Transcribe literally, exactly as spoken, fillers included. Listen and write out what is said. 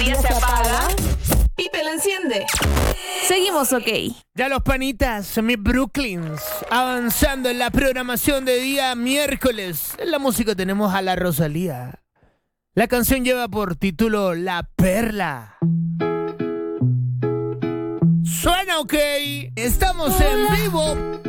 batería se apaga, Pipe la enciende. Seguimos, ok. Ya los panitas, mis Brooklyns, avanzando en la programación de día miércoles. En la música tenemos a la Rosalía. La canción lleva por título La Perla. Suena ok. Estamos en vivo